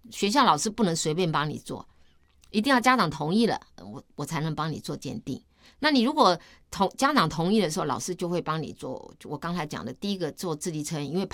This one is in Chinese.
学校老师不能随便帮你做，一定要家长同意了，我才能帮你做鉴定。那你如果家长同意的时候，老师就会帮你做我刚才讲的第一个做智力测验，因为